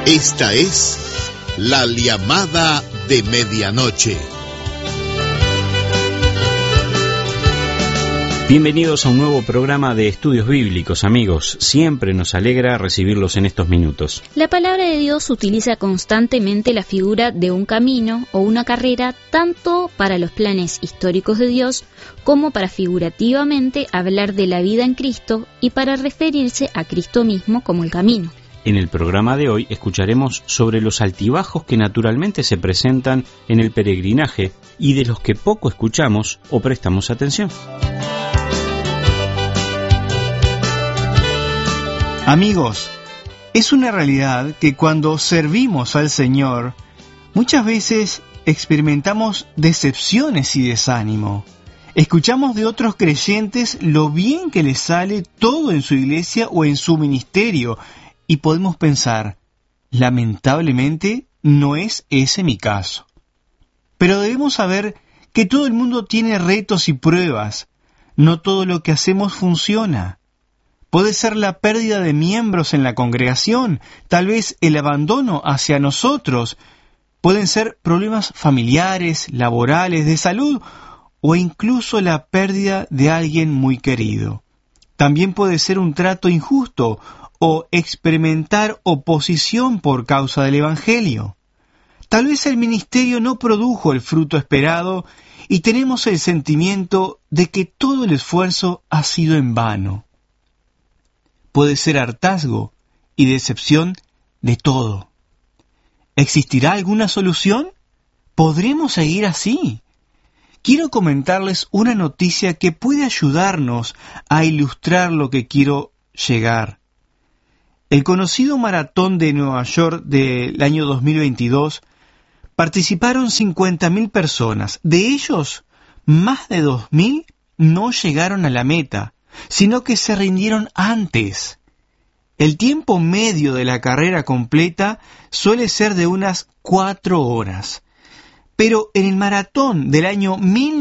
Esta es la llamada de medianoche. Bienvenidos a un nuevo programa de Estudios Bíblicos, amigos. Siempre nos alegra recibirlos en estos minutos. La palabra de Dios utiliza constantemente la figura de un camino o una carrera, tanto para los planes históricos de Dios, como para figurativamente hablar de la vida en Cristo y para referirse a Cristo mismo como el camino. En el programa de hoy escucharemos sobre los altibajos que naturalmente se presentan en el peregrinaje y de los que poco escuchamos o prestamos atención. Amigos, es una realidad que cuando servimos al Señor, muchas veces experimentamos decepciones y desánimo. Escuchamos de otros creyentes lo bien que les sale todo en su iglesia o en su ministerio, y podemos pensar, lamentablemente no es ese mi caso. Pero debemos saber que todo el mundo tiene retos y pruebas. No todo lo que hacemos funciona. Puede ser la pérdida de miembros en la congregación, tal vez el abandono hacia nosotros. Pueden ser problemas familiares, laborales, de salud o incluso la pérdida de alguien muy querido. También puede ser un trato injusto o experimentar oposición por causa del Evangelio. Tal vez el ministerio no produjo el fruto esperado y tenemos el sentimiento de que todo el esfuerzo ha sido en vano. Puede ser hartazgo y decepción de todo. ¿Existirá alguna solución? ¿Podremos seguir así? Quiero comentarles una noticia que puede ayudarnos a ilustrar lo que quiero llegar. El conocido maratón de Nueva York del año 2022 participaron 50.000 personas. De ellos, más de 2.000 no llegaron a la meta, sino que se rindieron antes. El tiempo medio de la carrera completa suele ser de unas 4 horas. Pero en el maratón del año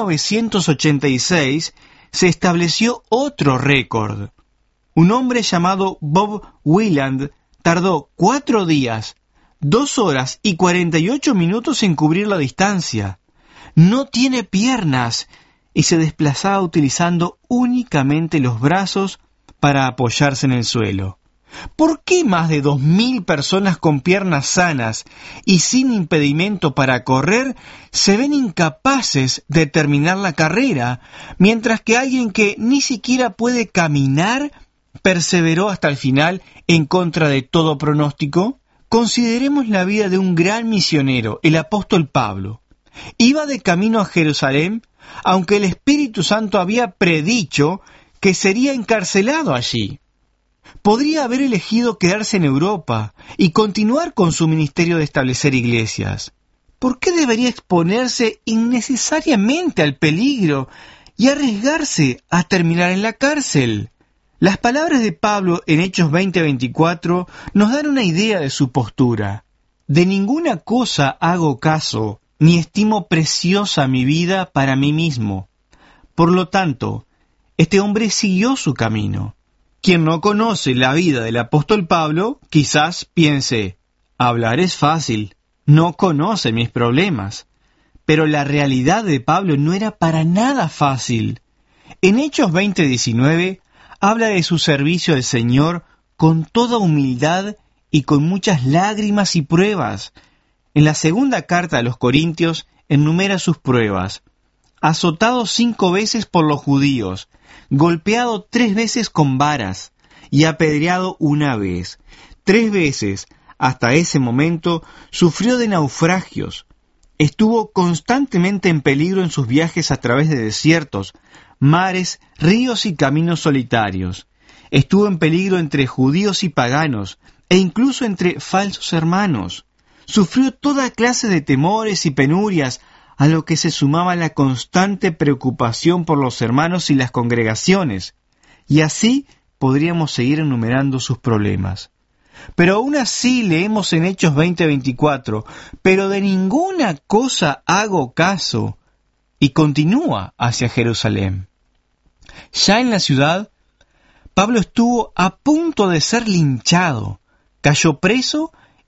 1986 se estableció otro récord. Un hombre llamado Bob Wieland tardó 4 días, 2 horas y 48 minutos en cubrir la distancia. No tiene piernas y se desplazaba utilizando únicamente los brazos para apoyarse en el suelo. ¿Por qué más de 2.000 personas con piernas sanas y sin impedimento para correr se ven incapaces de terminar la carrera, mientras que alguien que ni siquiera puede caminar perseveró hasta el final en contra de todo pronóstico? Consideremos la vida de un gran misionero, el apóstol Pablo. Iba de camino a Jerusalén, aunque el Espíritu Santo había predicho que sería encarcelado allí. Podría haber elegido quedarse en Europa y continuar con su ministerio de establecer iglesias. ¿Por qué debería exponerse innecesariamente al peligro y arriesgarse a terminar en la cárcel? Las palabras de Pablo en Hechos 20:24 nos dan una idea de su postura. De ninguna cosa hago caso, ni estimo preciosa mi vida para mí mismo. Por lo tanto, este hombre siguió su camino. Quien no conoce la vida del apóstol Pablo, quizás piense, hablar es fácil, no conoce mis problemas. Pero la realidad de Pablo no era para nada fácil. En Hechos 20:19 habla de su servicio al Señor con toda humildad y con muchas lágrimas y pruebas. En la segunda carta a los Corintios enumera sus pruebas. Azotado 5 veces por los judíos, golpeado 3 veces con varas y apedreado 1 vez. 3 veces, hasta ese momento, sufrió de naufragios. Estuvo constantemente en peligro en sus viajes a través de desiertos, mares, ríos y caminos solitarios. Estuvo en peligro entre judíos y paganos, e incluso entre falsos hermanos. Sufrió toda clase de temores y penurias, a lo que se sumaba la constante preocupación por los hermanos y las congregaciones. Y así podríamos seguir enumerando sus problemas. Pero aún así leemos en Hechos 20:24, pero de ninguna cosa hago caso, y continúa hacia Jerusalén. Ya en la ciudad, Pablo estuvo a punto de ser linchado, cayó preso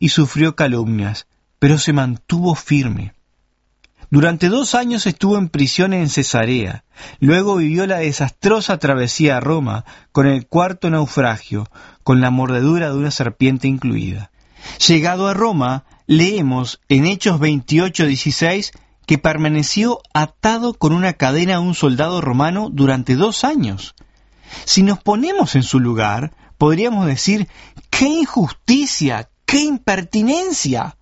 y sufrió calumnias, pero se mantuvo firme. Durante 2 años estuvo en prisión en Cesarea. Luego vivió la desastrosa travesía a Roma con el 4.º naufragio, con la mordedura de una serpiente incluida. Llegado a Roma, leemos en Hechos 28:16 que permaneció atado con una cadena a un soldado romano durante 2 años. Si nos ponemos en su lugar, podríamos decir, ¡qué injusticia! ¡Qué impertinencia!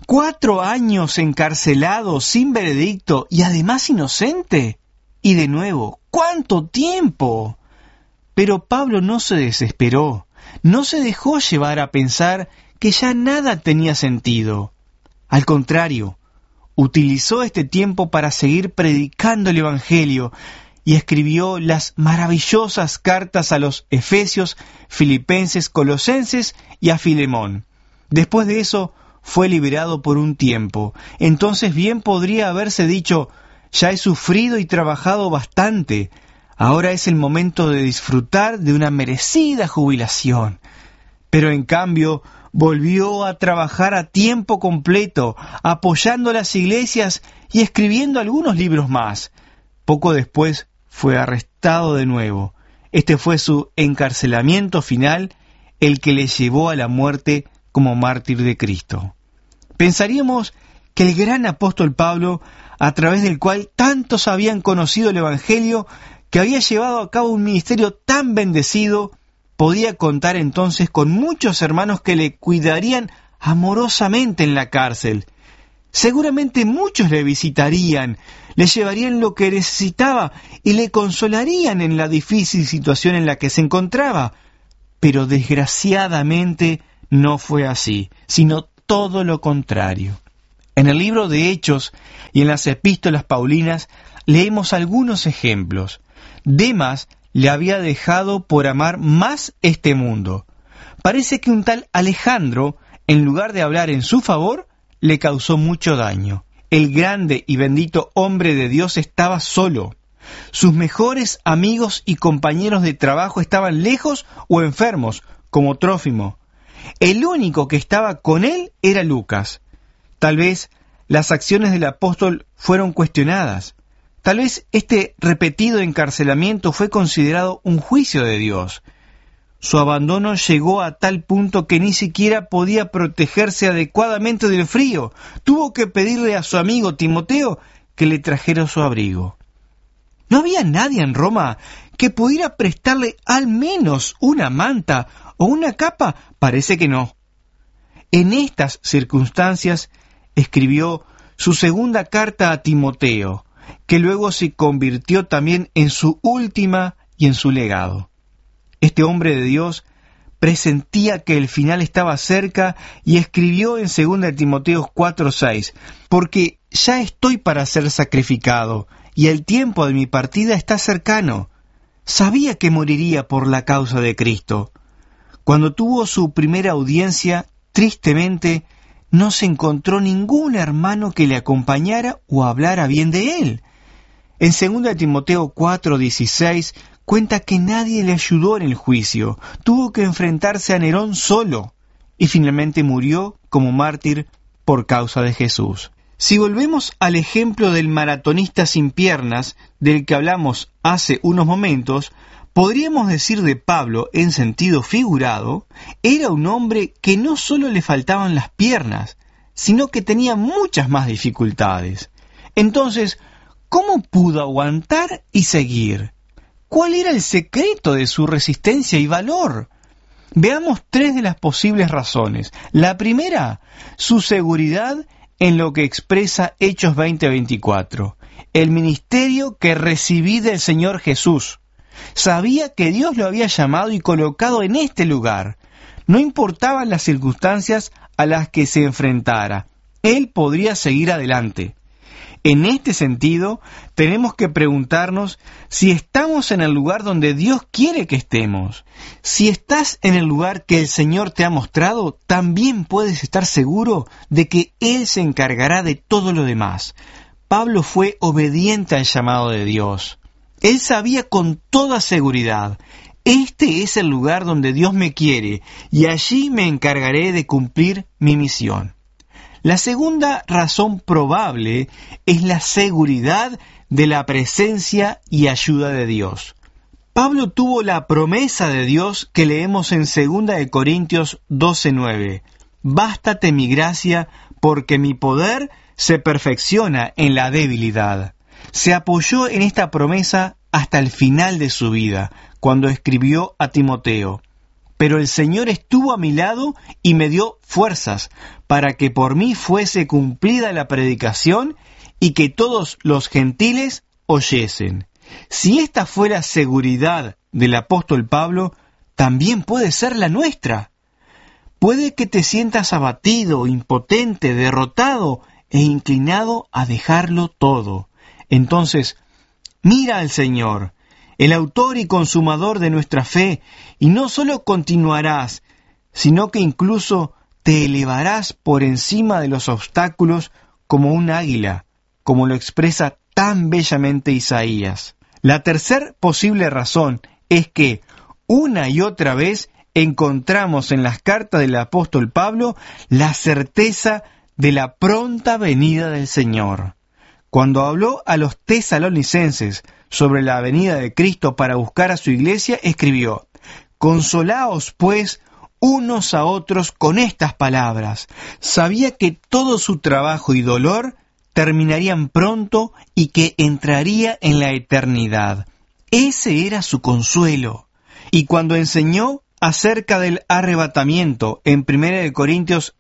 4 años encarcelado sin veredicto y además inocente. Y de nuevo, ¡cuánto tiempo! Pero Pablo no se desesperó, no se dejó llevar a pensar que ya nada tenía sentido. Al contrario, utilizó este tiempo para seguir predicando el Evangelio y escribió las maravillosas cartas a los Efesios, Filipenses, Colosenses y a Filemón. Después de eso, fue liberado por un tiempo. Entonces bien podría haberse dicho, ya he sufrido y trabajado bastante, ahora es el momento de disfrutar de una merecida jubilación. Pero en cambio, volvió a trabajar a tiempo completo, apoyando las iglesias y escribiendo algunos libros más. Poco después fue arrestado de nuevo. Este fue su encarcelamiento final, el que le llevó a la muerte como mártir de Cristo. Pensaríamos que el gran apóstol Pablo, a través del cual tantos habían conocido el Evangelio, que había llevado a cabo un ministerio tan bendecido, podía contar entonces con muchos hermanos que le cuidarían amorosamente en la cárcel. Seguramente muchos le visitarían, le llevarían lo que necesitaba y le consolarían en la difícil situación en la que se encontraba. Pero desgraciadamente no fue así, sino todo lo contrario. En el libro de Hechos y en las epístolas paulinas leemos algunos ejemplos. Demas le había dejado por amar más este mundo. Parece que un tal Alejandro, en lugar de hablar en su favor, le causó mucho daño. El grande y bendito hombre de Dios estaba solo. Sus mejores amigos y compañeros de trabajo estaban lejos o enfermos, como Trófimo. El único que estaba con él era Lucas. Tal vez las acciones del apóstol fueron cuestionadas. Tal vez este repetido encarcelamiento fue considerado un juicio de Dios. Su abandono llegó a tal punto que ni siquiera podía protegerse adecuadamente del frío. Tuvo que pedirle a su amigo Timoteo que le trajera su abrigo. ¿No había nadie en Roma que pudiera prestarle al menos una manta o una capa? Parece que no. En estas circunstancias escribió su segunda carta a Timoteo, que luego se convirtió también en su última y en su legado. Este hombre de Dios presentía que el final estaba cerca y escribió en 2 Timoteo 4:6, porque ya estoy para ser sacrificado y el tiempo de mi partida está cercano. Sabía que moriría por la causa de Cristo. Cuando tuvo su primera audiencia, tristemente, no se encontró ningún hermano que le acompañara o hablara bien de él. En 2 Timoteo 4:16 cuenta que nadie le ayudó en el juicio, tuvo que enfrentarse a Nerón solo y finalmente murió como mártir por causa de Jesús. Si volvemos al ejemplo del maratonista sin piernas del que hablamos hace unos momentos, podríamos decir de Pablo, en sentido figurado, era un hombre que no solo le faltaban las piernas, sino que tenía muchas más dificultades. Entonces, ¿cómo pudo aguantar y seguir? ¿Cuál era el secreto de su resistencia y valor? Veamos 3 de las posibles razones. La primera, su seguridad en lo que expresa Hechos 20:24. El ministerio que recibí del Señor Jesús. Sabía que Dios lo había llamado y colocado en este lugar. No importaban las circunstancias a las que se enfrentara. Él podría seguir adelante. En este sentido, tenemos que preguntarnos si estamos en el lugar donde Dios quiere que estemos. Si estás en el lugar que el Señor te ha mostrado, también puedes estar seguro de que Él se encargará de todo lo demás. Pablo fue obediente al llamado de Dios. Él sabía con toda seguridad, Este es el lugar donde Dios me quiere y allí me encargaré de cumplir mi misión. La segunda razón probable es la seguridad de la presencia y ayuda de Dios. Pablo tuvo la promesa de Dios que leemos en 2 Corintios 12:9. Bástate mi gracia, porque mi poder se perfecciona en la debilidad. Se apoyó en esta promesa hasta el final de su vida, cuando escribió a Timoteo: pero el Señor estuvo a mi lado y me dio fuerzas para que por mí fuese cumplida la predicación y que todos los gentiles oyesen. Si esta fue la seguridad del apóstol Pablo, también puede ser la nuestra. Puede que te sientas abatido, impotente, derrotado e inclinado a dejarlo todo. Entonces, mira al Señor, el autor y consumador de nuestra fe, y no solo continuarás, sino que incluso te elevarás por encima de los obstáculos como un águila, como lo expresa tan bellamente Isaías. La tercer posible razón es que una y otra vez encontramos en las cartas del apóstol Pablo la certeza de la pronta venida del Señor. Cuando habló a los tesalonicenses sobre la venida de Cristo para buscar a su iglesia, escribió: consolaos pues unos a otros con estas palabras. Sabía que todo su trabajo y dolor terminarían pronto y que entraría en la eternidad. Ese era su consuelo. Y cuando enseñó acerca del arrebatamiento en 1 Corintios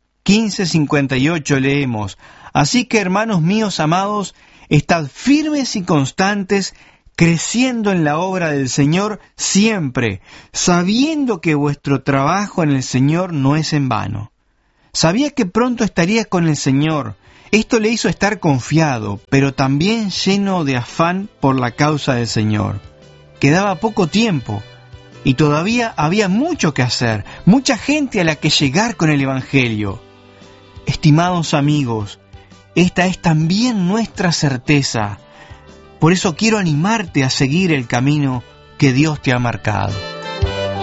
15:58 leemos: así que, hermanos míos amados, estad firmes y constantes, creciendo en la obra del Señor siempre, sabiendo que vuestro trabajo en el Señor no es en vano. Sabía que pronto estaría con el Señor. Esto le hizo estar confiado, pero también lleno de afán por la causa del Señor. Quedaba poco tiempo y todavía había mucho que hacer, mucha gente a la que llegar con el Evangelio. Estimados amigos, esta es también nuestra certeza. Por eso quiero animarte a seguir el camino que Dios te ha marcado.